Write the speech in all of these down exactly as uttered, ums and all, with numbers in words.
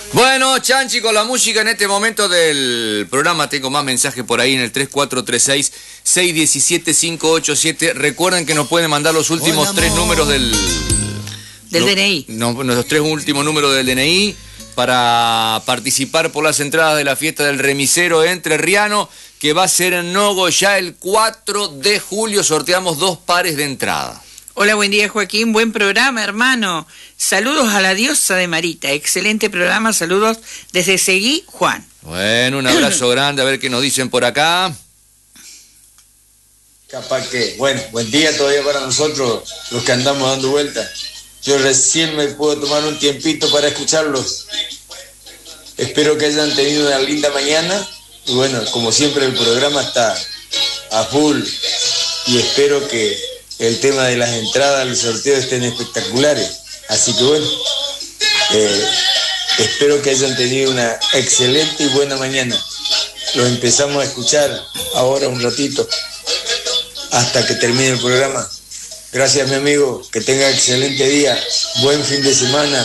Bueno, Chanchi, con la música en este momento del programa, tengo más mensajes por ahí en el tres cuatro tres seis, seis uno siete, cinco ocho siete. Recuerden que nos pueden mandar los últimos tres números del... Del no, D N I. No, los tres últimos números del D N I para participar por las entradas de la fiesta del remisero entrerriano, que va a ser en Nogo ya el cuatro de julio. Sorteamos dos pares de entrada. Hola, buen día, Joaquín. Buen programa, hermano. Saludos a la diosa de Marita. Excelente programa. Saludos desde Seguí, Juan. Bueno, un abrazo grande. A ver qué nos dicen por acá. Capaz que, bueno, buen día todavía para nosotros, los que andamos dando vueltas. Yo recién me puedo tomar un tiempito para escucharlos. Espero que hayan tenido una linda mañana. Y bueno, como siempre el programa está a full. Y espero que el tema de las entradas al sorteo estén espectaculares. Así que bueno, eh, espero que hayan tenido una excelente y buena mañana. Los empezamos a escuchar ahora un ratito hasta que termine el programa. Gracias, mi amigo, que tenga excelente día, buen fin de semana.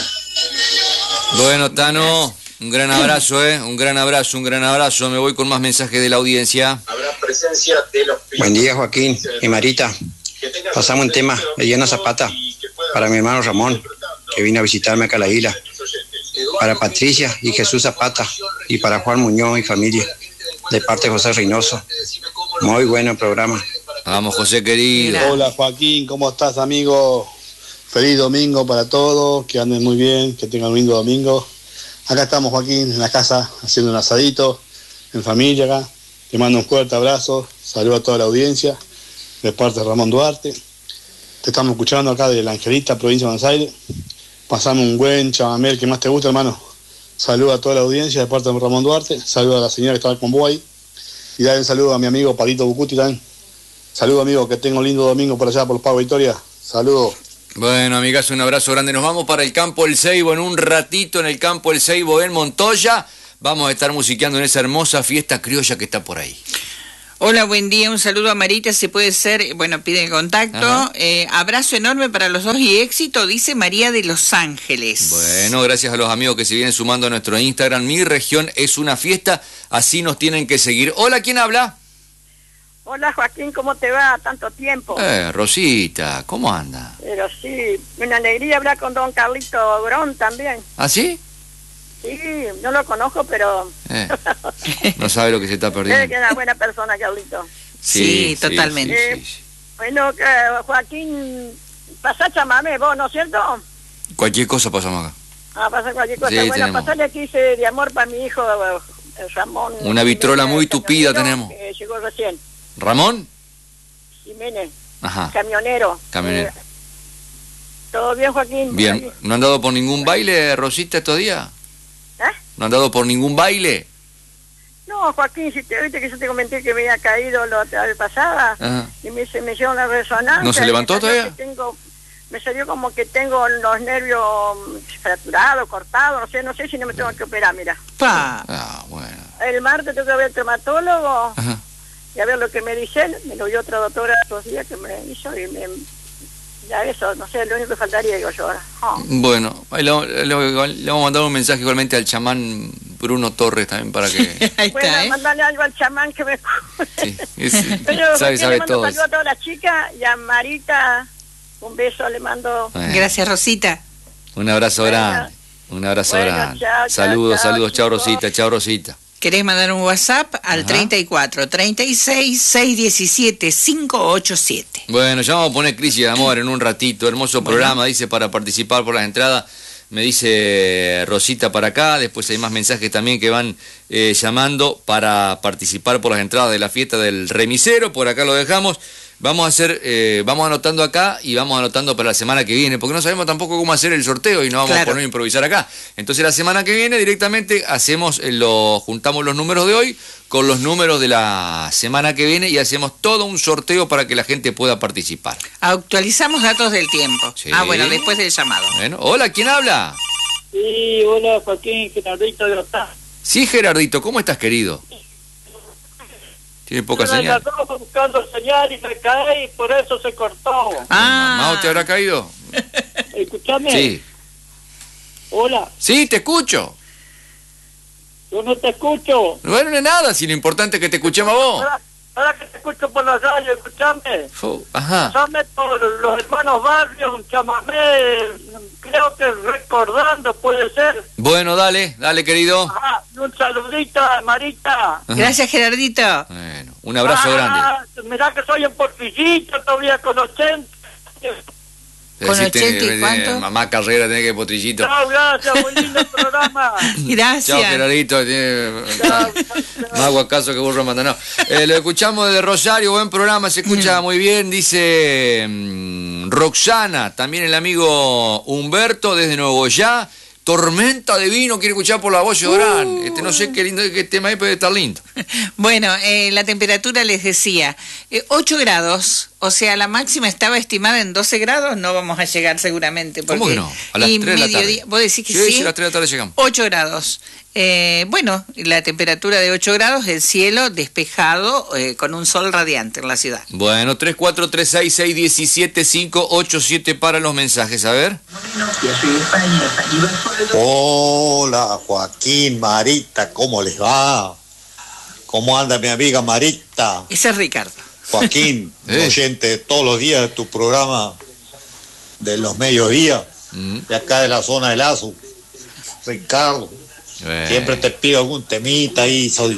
Bueno, Tano, un gran abrazo, ¿eh? Un gran abrazo, un gran abrazo. Me voy con más mensajes de la audiencia. Habrá presencia de los... Buen día, Joaquín y Marita. Pasamos un tema de Diana Zapata para mi hermano Ramón, que vino a visitarme acá a la isla. Para Patricia y Jesús Zapata y para Juan Muñoz y familia, de parte de José Reynoso. Muy bueno el programa. Vamos, José querido. Hola, Joaquín, ¿cómo estás, amigo? Feliz domingo para todos, que anden muy bien, que tengan un lindo domingo. Acá estamos, Joaquín, en la casa, haciendo un asadito, en familia acá. Te mando un fuerte abrazo, saludo a toda la audiencia, de parte de Ramón Duarte. Te estamos escuchando acá de La Angelita, provincia de Buenos Aires. Pasamos un buen chamamé, el que más te gusta, hermano. Saludo a toda la audiencia, de parte de Ramón Duarte. Saludo a la señora que estaba con vos ahí. Y dale un saludo a mi amigo Palito Bucuti también. Saludo, amigo, que tenga un lindo domingo por allá por los Pagos Victoria. Saludos. Bueno, amigas, un abrazo grande. Nos vamos para el campo El Ceibo en un ratito, en el campo El Ceibo en Montoya. Vamos a estar musiqueando en esa hermosa fiesta criolla que está por ahí. Hola, buen día, un saludo a Marita, si puede ser, bueno, pide contacto. Eh, abrazo enorme para los dos y éxito, dice María de Los Ángeles. Bueno, gracias a los amigos que se vienen sumando a nuestro Instagram. Mi región es una fiesta, así nos tienen que seguir. Hola, ¿quién habla? Hola, Joaquín, ¿cómo te va? Tanto tiempo. Eh, Rosita, ¿cómo anda? Pero sí, una alegría hablar con don Carlito Grón también. ¿Ah, sí? Sí, no lo conozco, pero... Eh, no sabe lo que se está perdiendo. Es que es una buena persona, Carlito. Sí, sí, totalmente. Sí, sí, sí. Eh, bueno, eh, Joaquín, pasá chamamé vos, ¿no es cierto? Cualquier cosa pasamos acá. Ah, pasa cualquier cosa. Sí, bueno, tenemos. pasale aquí ese de amor para mi hijo, eh, Ramón. Una vitrola Jiménez, muy tupida tenemos. Que llegó recién. ¿Ramón? Jiménez. Ajá. Camionero. Camionero. Eh, ¿Todo bien, Joaquín? Bien. ¿No han dado por ningún baile, Rosita, estos días? ¿Eh? ¿No han dado por ningún baile? No, Joaquín, si te viste que yo te comenté que me había caído la vez pasada. Ajá. Y me, se me hicieron la resonancia. ¿No se levantó me todavía? Que tengo, me salió como que tengo los nervios fracturados, cortados, no sé, no sé si no me tengo que operar, mira. Pa. Ah, bueno. El martes tengo que ver al traumatólogo. Ajá. Y a ver lo que me dicen. Me lo dio otra doctora estos días que me hizo y me... Ya eso, no sé, lo único que faltaría, digo yo ahora. Oh. Bueno, le, le, le vamos a mandar un mensaje igualmente al chamán Bruno Torres también para que... Ahí Bueno, está, ¿eh? mandale algo al chamán que me... Sí, es, Pero sabe, sabe le mando todo. saludo a todas las chicas y a Marita, un beso le mando. Bueno, Gracias, Rosita. un abrazo Bueno. grande. Un abrazo Bueno, grande. chao, chao, saludos, chao, saludos. Chao, chicos. Rosita. Chao, Rosita. ¿Querés mandar un WhatsApp al Ajá. treinta y cuatro, treinta y seis, seiscientos diecisiete, quinientos ochenta y siete? Bueno, ya vamos a poner Crisis de Amor en un ratito. Hermoso Bueno. programa, dice, para participar por las entradas. Me dice Rosita para acá. Después hay más mensajes también que van eh, llamando para participar por las entradas de la fiesta del remisero. Por acá lo dejamos. Vamos a hacer, eh, vamos anotando acá y vamos anotando para la semana que viene, porque no sabemos tampoco cómo hacer el sorteo y no vamos Claro. a poner a improvisar acá. Entonces la semana que viene directamente hacemos, eh, lo, juntamos los números de hoy con los números de la semana que viene y hacemos todo un sorteo para que la gente pueda participar. Actualizamos datos del tiempo. Sí. Ah, bueno, después del llamado. Bueno, hola, ¿quién habla? Sí, hola Joaquín, Gerardito de Otá. Sí, Gerardito, ¿cómo estás, querido? Tiene poca Yo me señal. andaba buscando señal y me caí y por eso se cortó. Ah. ¿Mao te habrá caído? Escúchame. Sí. Hola. Sí, te escucho. Yo no te escucho. Bueno, no es nada, si lo importante es que te escuchemos a vos. Ahora, ahora que te escucho por la radio, escuchame. Oh, ajá. Escuchame por los hermanos Barrios, un chamamé, creo que recordando puede ser. Bueno, dale, dale, querido. Ajá, un saludito a Marita. Ajá. Gracias, Gerardito. Bueno, un abrazo ah, grande. Mirá que soy un porfillito todavía con ochenta. ¿Con Deciste, ochenta y eh, cuánto? Mamá Carrera, tenés que potrillito. Chao, gracias, muy lindo el programa. Gracias. Chao, Gerardito. tiene- Chao, Más aguacaso que burro mandano. Eh, lo escuchamos desde Rosario, buen programa, se escucha muy bien, dice mm, Roxana, también el amigo Humberto desde Nuevo Ya. Tormenta de vino, quiere escuchar por la voz de Orán. Uh. Este, no sé qué lindo qué tema es, pero debe estar lindo. Bueno, eh, la temperatura les decía, eh, ocho grados, o sea, la máxima estaba estimada en doce grados, no vamos a llegar seguramente. Porque, ¿Cómo que no? A las y tres de la tarde. mediodía- ¿Vos decís que Sí, sí? sí, a las tres de la tarde llegamos. ocho grados. Eh, bueno, la temperatura de ocho grados, el cielo despejado, eh, con un sol radiante en la ciudad. Bueno, tres cuatro tres seis seis uno siete cinco ocho siete para los mensajes, a ver. Hola Joaquín, Marita, ¿cómo les va? ¿Cómo anda mi amiga Marita? Ese es Ricardo. Joaquín, Eh. oyente todos los días de tu programa de los mediodías, Mm, de acá de la zona de Lazo. Ricardo, bueno. siempre te pido algún temita ahí, soy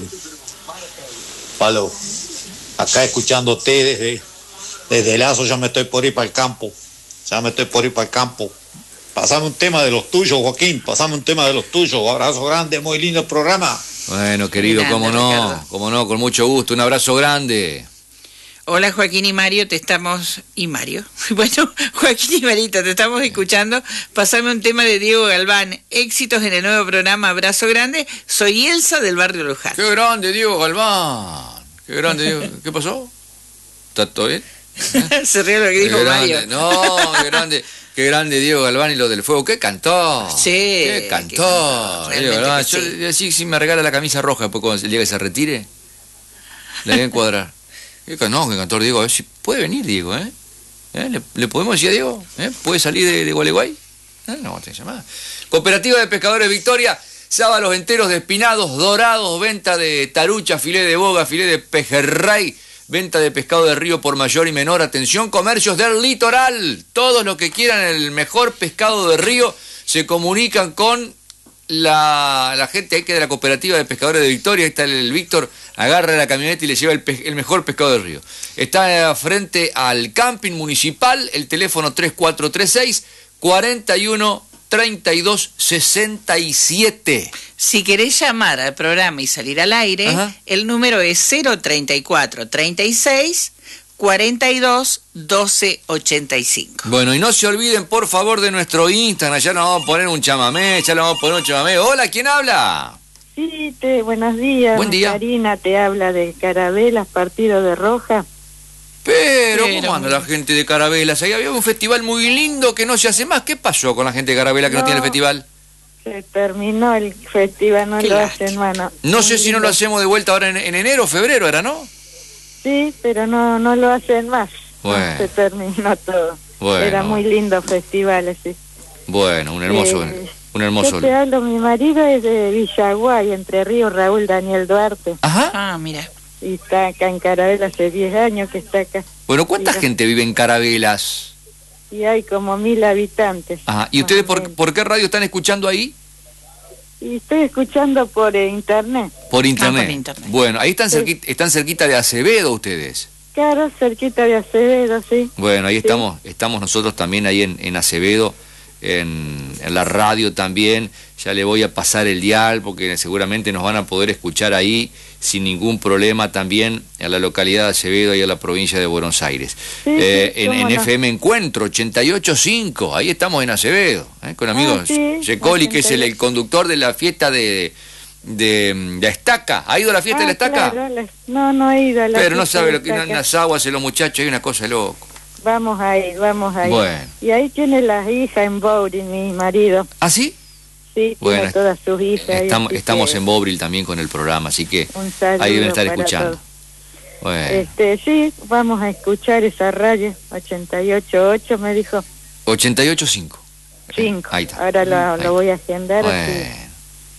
Palo. Acá escuchándote desde, desde Lazo, ya me estoy por ir para el campo. Ya me estoy por ir para el campo. Pasame un tema de los tuyos, Joaquín. Pasame un tema de los tuyos. Abrazo grande, muy lindo el programa. Bueno, querido, Grande, cómo no, Ricardo. cómo no, con mucho gusto, un abrazo grande. Hola Joaquín y Mario, te estamos... ¿Y Mario? Bueno, Joaquín y Marita, te estamos escuchando. Pasame un tema de Diego Galván. Éxitos en el nuevo programa Abrazo Grande. Soy Elsa del barrio Luján. Qué grande, Diego Galván. Qué grande, Diego. ¿Qué pasó? ¿Está todo bien? Se rió lo que Qué dijo grande. Mario. No, qué grande. Qué grande Diego Galván y lo del fuego. ¿Qué cantó? Sí, ¿Qué qué cantó? cantó, Diego realmente Galván. que Yo sí. le decía si me regala la camisa roja después cuando llegue y se retire. Le voy a encuadrar. ¿Qué can- no, que cantor Diego. A ver si puede venir Diego, ¿eh? ¿Eh? ¿Le, le podemos decir a Diego? ¿Eh? ¿Puede salir de, de Gualeguay? ¿Eh? No, te llamás. Cooperativa de Pescadores Victoria. Sábalos enteros de espinados, dorados, venta de tarucha, filé de boga, filé de pejerrey, venta de pescado de río por mayor y menor. Atención, comercios del litoral. Todos los que quieran el mejor pescado de río se comunican con la, la gente ahí que de la Cooperativa de Pescadores de Victoria. Ahí está el, el Víctor, agarra la camioneta y le lleva el, pe- el mejor pescado de río. Está eh, frente al camping municipal, el teléfono tres cuatro tres seis, cuarenta y uno, treinta y dos, sesenta y siete. Si querés llamar al programa y salir al aire, Ajá. el número es cero treinta y cuatro, treinta y seis, cuarenta y dos, doce, ochenta y cinco. Bueno, y no se olviden, por favor, de nuestro Instagram. Ya nos vamos a poner un chamamé, ya le vamos a poner un chamamé. Hola, ¿quién habla? Sí, te, buenos días. Buen día. Karina te habla de Carabelas, partido de Roja. Pero, Pero- ¿cómo anda la gente de Carabelas? Ahí había un festival muy lindo que no se hace más. ¿Qué pasó con la gente de Carabelas que no, No. tiene el festival? Se terminó el festival, no Qué lo lástima. hacen, mano. No sé si no lo hacemos de vuelta ahora en, en enero o febrero, ¿era, no? Sí, pero no no lo hacen más. Bueno. Se terminó todo. Bueno. Era muy lindo festival, sí. Bueno, un hermoso, Eh, un hermoso. Yo te hablo, mi marido es de Villaguay, Entre Ríos, Raúl Daniel Duarte. Ajá. Ah, mira. Y está acá en Carabela hace diez años que está acá. Bueno, ¿cuánta Mira. gente vive en Carabelas? Y hay como mil habitantes. Ajá. ¿Y más ustedes o por, menos. por qué radio están escuchando ahí? Y estoy escuchando por eh, internet. Por internet. por internet. Bueno, ahí están, Sí. cerquita, están cerquita de Acevedo ustedes. Claro, cerquita de Acevedo, sí. Bueno, ahí Sí. estamos, estamos nosotros también ahí en, en Acevedo, en, en la radio también. Ya le voy a pasar el dial porque seguramente nos van a poder escuchar ahí sin ningún problema también en la localidad de Acevedo y en la provincia de Buenos Aires. Sí, Eh, sí, en cómo en no. F M Encuentro ochenta y ocho punto cinco, ahí estamos en Acevedo, ¿eh? Con amigos Ah, sí, Secoli, que es el, ochenta y ocho. el conductor de la fiesta de, de, de la Estaca. ¿Ha ido a la fiesta de la Ah, Estaca? claro, la- no, no he ido a la Pero no fiesta sabe de lo que Estaca. unas aguas hacen los muchachos, hay una cosa de loco. Vamos a ir, vamos a ir. Bueno. Y ahí tiene las hijas en Bowery, mi marido. ¿Ah, sí? Sí, Bueno, tiene todas sus hijas. ahí, Estamos, así estamos que en Bobril también con el programa, así que un saludo ahí deben estar para escuchando. todos. Bueno, Este, sí, vamos a escuchar esa radio, ochenta y ocho punto ocho me dijo, ochenta y ocho punto cinco. cinco. Ahí está. Ahora lo, Ahí. lo voy a agendar. así. Bueno.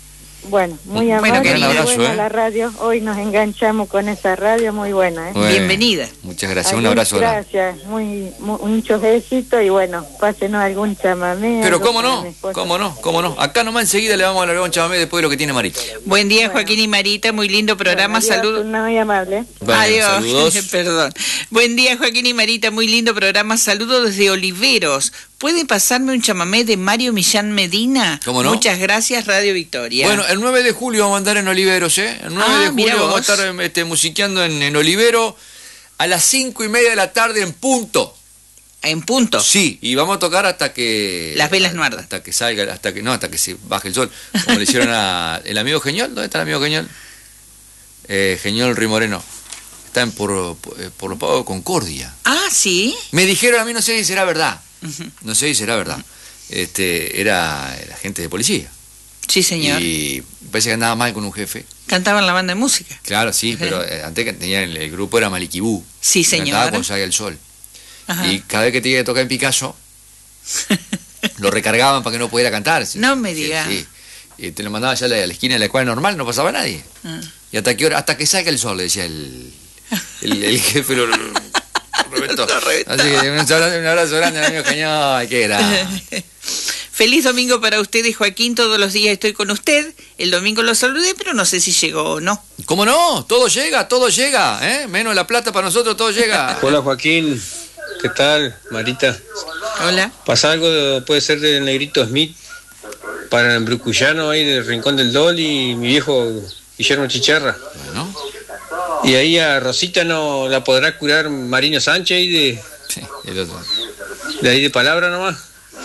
Bueno, muy amable, bueno, querido, muy abrazo, buena ¿eh? la radio. Hoy nos enganchamos con esa radio, muy buena, ¿eh? Bueno, bienvenida. Muchas gracias, Algún, un abrazo grande. Gracias, muy, muy, muchos éxitos y bueno, pásenos algún chamamé. Pero algo cómo para no, mi esposa. cómo no, cómo no. Acá nomás enseguida le vamos a largar un chamamé después de lo que tiene Marita. Buen día, Joaquín y Marita, muy lindo programa, Bueno, adiós, saludos. muy amable. Bueno, Adiós, saludos. perdón. Buen día, Joaquín y Marita, muy lindo programa, saludos desde Oliveros. ¿Pueden pasarme un chamamé de Mario Millán Medina? ¿Cómo no? Muchas gracias, Radio Victoria. Bueno, el nueve de julio vamos a andar en Oliveros, ¿eh? El nueve Ah, de mira julio vamos a vos. estar este, musiqueando en, en Olivero a las cinco y media de la tarde en punto. ¿En punto? Sí, y vamos a tocar hasta que... Las velas no ardan. Hasta que salga, hasta que no, hasta que se baje el sol. Como le hicieron a el amigo Geñol. ¿Dónde está el amigo Geñol? Eh, Geñol Rimoreno. Está en por, por, por los pagos de Concordia. Ah, ¿sí? Me dijeron a mí, no sé si será verdad. Ujú. No sé si será verdad. Este, era el agente de policía. Sí, señor. Y parece que andaba mal con un jefe. Cantaba en la banda de música. Claro, sí, pero eh, antes que tenía el, el grupo era Maliquibú. Sí, Cantaba señor. cuando salga el sol. Ajá. Y cada vez que tenía que tocar en Picasso, lo recargaban para que no pudiera cantar. Sí, No me sí, diga. Sí. Y te lo mandaba ya a la, a la esquina de la escuela normal, no pasaba nadie. Ah. ¿Y hasta qué hora? Hasta que salga el sol, le decía el, el, el jefe. Lo, lo- lo reventó. Lo reventó. Así que un abrazo, un abrazo grande, amigo Cañón. Qué grande. Feliz domingo para ustedes, Joaquín. Todos los días estoy con usted. El domingo lo saludé, pero no sé si llegó o no. ¿Cómo no? Todo llega, todo llega, ¿eh? Menos la plata para nosotros, todo llega. Hola Joaquín, ¿qué tal? Marita. Hola. ¿Pasa algo, de- puede ser del Negrito Smith para el Brucuyano ahí del Rincón del Dol y mi viejo Guillermo Chicharra? Bueno, Y ahí a Rosita no la podrá curar Marino Sánchez y de, sí, el otro. de ahí de palabra nomás.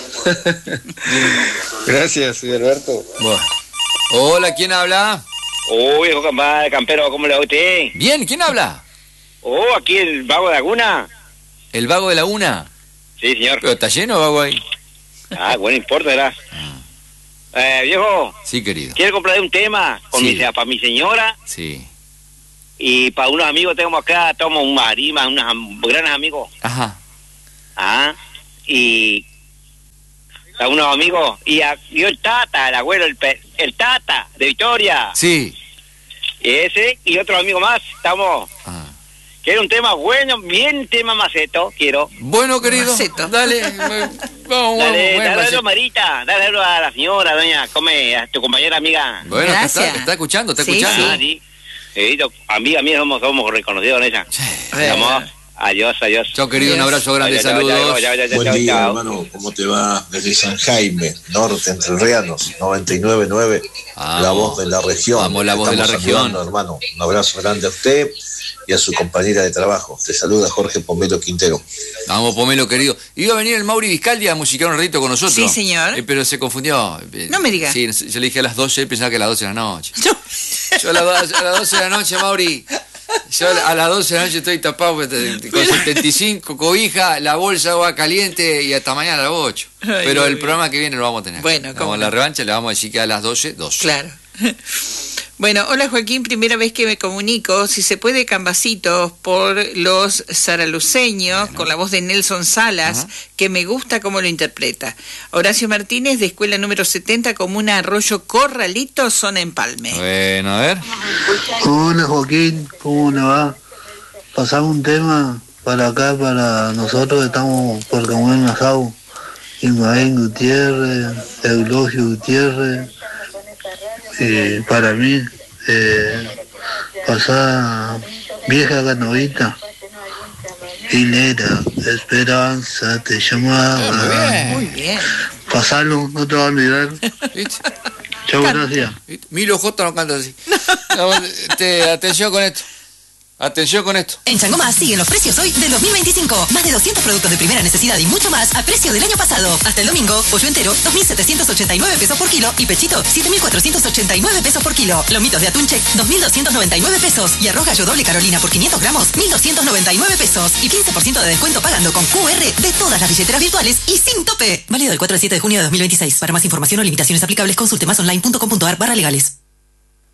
Gracias, soy Alberto. Bueno. Hola, ¿quién habla? Oh, viejo campa- campero, ¿cómo le va a usted? Bien, ¿quién habla? Oh, aquí el vago de Laguna. ¿El vago de la una? Sí, señor. Pero está lleno de vago ahí. Ah, bueno, importa, ¿verdad? Eh, viejo, Sí, querido. quiero comprar un tema con Sí. mi, para mi señora Sí. y para unos amigos tengo acá, tomo un marima, unos am- grandes amigos. Ajá. Ah, y a unos amigos, y a, yo el Tata, el abuelo, el, pe- el Tata de Victoria, Sí. y ese y otro amigo más, estamos, Ah. quiero un tema bueno, bien tema maceto, quiero. Bueno, querido. Maceto. Dale. Vamos, vamos. Dale, bueno, dale Maceto. algo, Marita, dale algo a la señora, doña, come, a tu compañera amiga. Bueno, está, Gracias. está escuchando, está Sí, escuchando. Ah, sí. Sí, to- amiga mía, somos, somos reconocidos en ella. Vamos, adiós, adiós. Chao, querido, un abrazo grande, Chao, chao, saludos. chao, chao, chao, chao, Buen chao, día, chao. hermano. ¿Cómo te va? Desde San Jaime, Norte, Entre Rianos, noventa y nueve punto nueve, Vamos. la voz de la región. Vamos, la voz de la Estamos región. saludando, hermano. Un abrazo grande a usted y a su compañera de trabajo. Te saluda Jorge Pomelo Quintero. Vamos, Pomelo, querido. Iba a venir el Mauri Viscaldi a musicar un ratito con nosotros. Sí, señor. Eh, pero se confundió. Eh, No me diga. Sí, yo le dije a las doce, él pensaba que a las doce de la noche. Yo a las, do- a las doce de la noche, Mauri. Yo a las doce de la noche estoy tapado pues, con setenta y cinco cobija, la bolsa, agua caliente y hasta mañana a las ocho. Ay, Pero el Dios programa que viene lo vamos a tener. Bueno, cómo Vamos a la no. revancha, le vamos a decir que a las doce, dos. Claro. Bueno, hola Joaquín, primera vez que me comunico. Si se puede, Cambasitos por los saraluceños, con la voz de Nelson Salas, Ajá. que me gusta cómo lo interpreta. Horacio Martínez, de escuela número setenta, Comuna Arroyo Corralito, zona Empalme. Bueno, a ver. Hola Joaquín, ¿cómo le va? Pasamos un tema para acá, para nosotros que estamos por comer un asado. Ismael Gutiérrez, Eulogio Gutiérrez, eh, para mí, eh, pasar vieja canovita, hilera, esperanza te llamaba. Muy bien. Pasarlo, no te vas a olvidar. ¿Viste? Chau, gracias. ¿Viste? Milo J no canta así. No, este, atención con esto. Atención con esto. En Changomás siguen los precios hoy del dos mil veinticinco. Más de doscientos productos de primera necesidad y mucho más a precio del año pasado. Hasta el domingo, pollo entero, dos mil setecientos ochenta y nueve pesos por kilo y pechito, siete mil cuatrocientos ochenta y nueve pesos por kilo. Lomitos de atún check, dos mil doscientos noventa y nueve pesos. Y arroz gallo doble Carolina por quinientos gramos, mil doscientos noventa y nueve pesos. Y quince por ciento de descuento pagando con Q R de todas las billeteras virtuales y sin tope. Válido del cuatro al siete de junio de dos mil veintiséis. Para más información o limitaciones aplicables, consulte más online punto com punto ar barra legales.